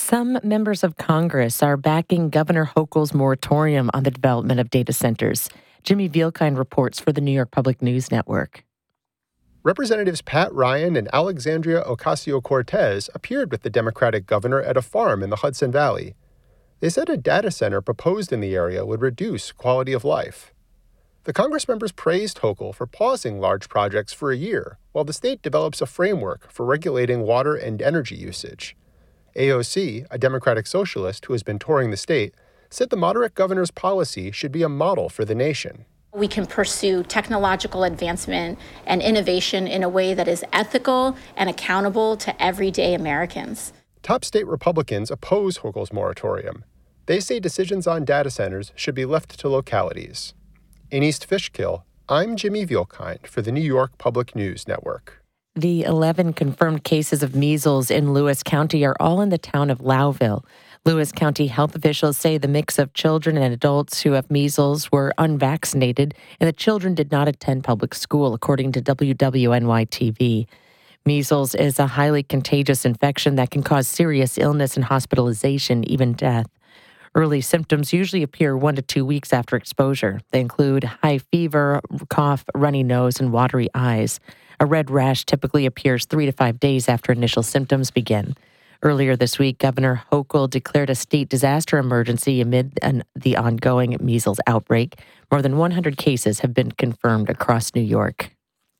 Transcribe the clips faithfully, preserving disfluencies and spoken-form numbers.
Some members of Congress are backing Governor Hochul's moratorium on the development of data centers. Jimmy Vielkind reports for the New York Public News Network. Representatives Pat Ryan and Alexandria Ocasio-Cortez appeared with the Democratic governor at a farm in the Hudson Valley. They said a data center proposed in the area would reduce quality of life. The Congress members praised Hochul for pausing large projects for a year while the state develops a framework for regulating water and energy usage. A O C, a Democratic socialist who has been touring the state, said the moderate governor's policy should be a model for the nation. We can pursue technological advancement and innovation in a way that is ethical and accountable to everyday Americans. Top state Republicans oppose Hochul's moratorium. They say decisions on data centers should be left to localities. In East Fishkill, I'm Jimmy Vielkind for the New York Public News Network. The eleven confirmed cases of measles in Lewis County are all in the town of Lowville. Lewis County health officials say the mix of children and adults who have measles were unvaccinated, and the children did not attend public school, according to W W N Y T V. Measles is a highly contagious infection that can cause serious illness and hospitalization, even death. Early symptoms usually appear one to two weeks after exposure. They include high fever, cough, runny nose, and watery eyes. A red rash typically appears three to five days after initial symptoms begin. Earlier this week, Governor Hochul declared a state disaster emergency amid an, the ongoing measles outbreak. More than one hundred cases have been confirmed across New York.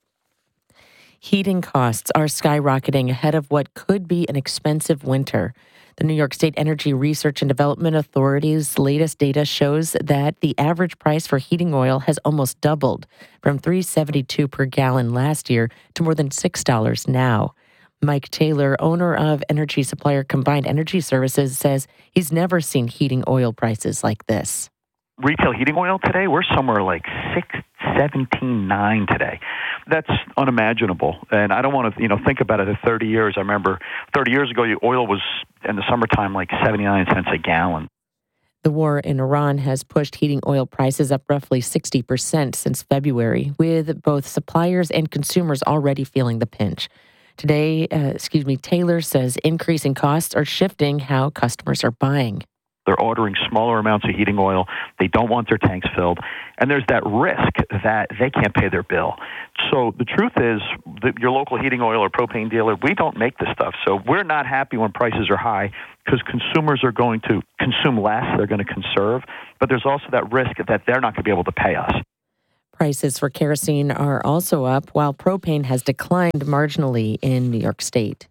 Heating costs are skyrocketing ahead of what could be an expensive winter. The New York State Energy Research and Development Authority's latest data shows that the average price for heating oil has almost doubled from three dollars and seventy-two cents per gallon last year to more than six dollars now. Mike Taylor, owner of energy supplier Combined Energy Services, says he's never seen heating oil prices like this. Retail heating oil today, we're somewhere like six seventeen nine today. That's unimaginable. And I don't want to, you know, think about it. At thirty years, I remember thirty years ago, oil was in the summertime like seventy-nine cents a gallon. The war in Iran has pushed heating oil prices up roughly sixty percent since February, with both suppliers and consumers already feeling the pinch. Today, uh, excuse me, Taylor says increasing costs are shifting how customers are buying. They're ordering smaller amounts of heating oil. They don't want their tanks filled. And there's that risk that they can't pay their bill. So the truth is, the, your local heating oil or propane dealer, we don't make this stuff. So we're not happy when prices are high because consumers are going to consume less. They're going to conserve. But there's also that risk that they're not going to be able to pay us. Prices for kerosene are also up, while propane has declined marginally in New York State.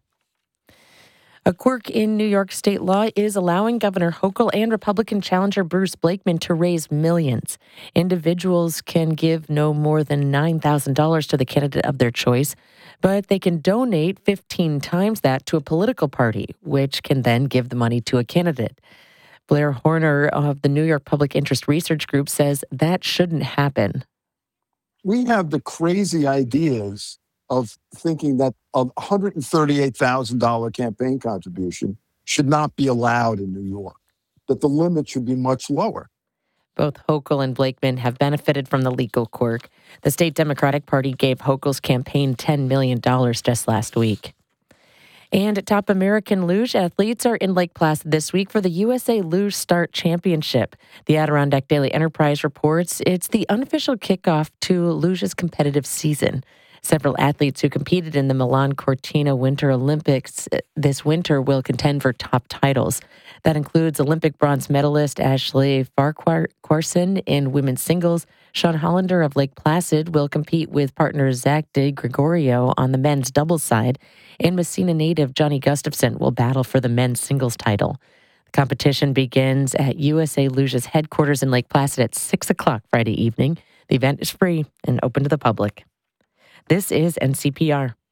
A quirk in New York state law is allowing Governor Hochul and Republican challenger Bruce Blakeman to raise millions. Individuals can give no more than nine thousand dollars to the candidate of their choice, but they can donate fifteen times that to a political party, which can then give the money to a candidate. Blair Horner of the New York Public Interest Research Group says that shouldn't happen. We have the crazy ideas of thinking that a one hundred thirty-eight thousand dollars campaign contribution should not be allowed in New York, that the limit should be much lower. Both Hochul and Blakeman have benefited from the legal quirk. The state Democratic Party gave Hochul's campaign ten million dollars just last week. And top American luge athletes are in Lake Placid this week for the U S A Luge Start Championship. The Adirondack Daily Enterprise reports it's the unofficial kickoff to luge's competitive season. Several athletes who competed in the Milan Cortina Winter Olympics this winter will contend for top titles. That includes Olympic bronze medalist Ashley Farquharson in women's singles. Sean Hollander of Lake Placid will compete with partner Zach De Gregorio on the men's doubles side, and Messina native Johnny Gustafson will battle for the men's singles title. The competition begins at U S A Luge's headquarters in Lake Placid at six o'clock Friday evening. The event is free and open to the public. This is N C P R.